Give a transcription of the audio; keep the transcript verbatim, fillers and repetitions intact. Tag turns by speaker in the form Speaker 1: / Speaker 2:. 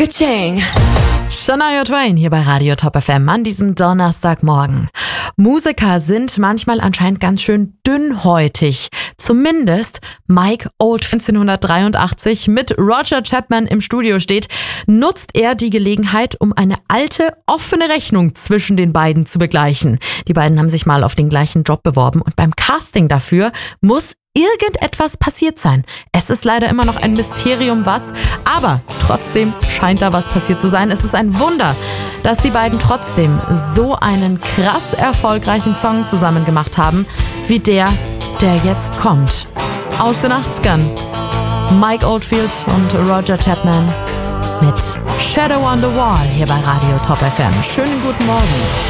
Speaker 1: Ka-ching.
Speaker 2: Shania Twain hier bei Radio Top F M an diesem Donnerstagmorgen. Musiker sind manchmal anscheinend ganz schön dünnhäutig. Zumindest Mike Old neunzehnhundertdreiundachtzig mit Roger Chapman im Studio steht, nutzt er die Gelegenheit, um eine alte, offene Rechnung zwischen den beiden zu begleichen. Die beiden haben sich mal auf den gleichen Job beworben und beim Casting dafür muss irgendetwas passiert sein. Es ist leider immer noch ein Mysterium, was, aber trotzdem scheint da was passiert zu sein. Es ist ein Wunder, dass die beiden trotzdem so einen krass erfolgreichen Song zusammen gemacht haben, wie der, der jetzt kommt. Aus den achtzigern. Mike Oldfield und Roger Chapman mit Shadow on the Wall hier bei Radio Top F M. Schönen guten Morgen.